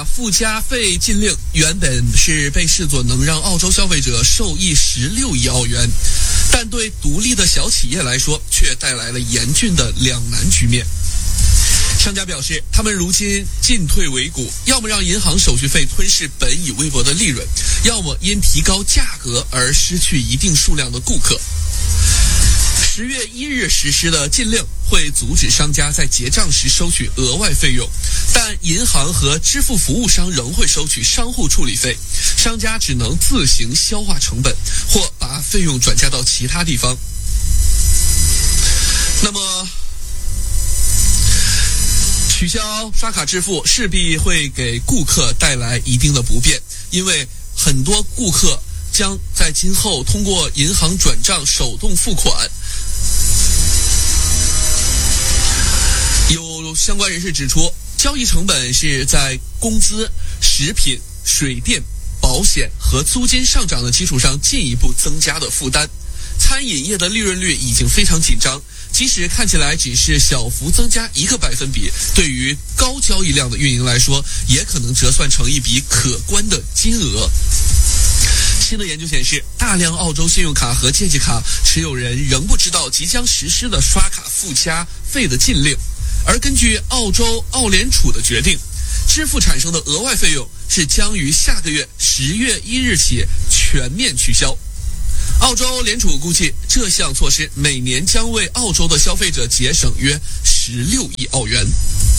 附加费禁令原本是被视作能让澳洲消费者受益16亿澳元，但对独立的小企业来说却带来了严峻的两难局面。商家表示，他们如今进退维谷，要么让银行手续费吞噬本已微薄的利润，要么因提高价格而失去一定数量的顾客。10月1日实施的禁令会阻止商家在结账时收取额外费用，但银行和支付服务商仍会收取商户处理费，商家只能自行消化成本，或把费用转嫁到其他地方。那么取消刷卡支付势必会给顾客带来一定的不便，因为很多顾客将在今后通过银行转账手动付款。有相关人士指出，交易成本是在工资、食品、水电、保险和租金上涨的基础上进一步增加的负担。餐饮业的利润率已经非常紧张，即使看起来只是小幅增加1个百分比，对于高交易量的运营来说，也可能折算成一笔可观的金额。新的研究显示，大量澳洲信用卡和借记卡持有人仍不知道即将实施的刷卡附加费的禁令，而根据澳洲澳联储的决定，支付产生的额外费用是将于下个月10月1日起全面取消。澳洲联储估计，这项措施每年将为澳洲的消费者节省约16亿澳元。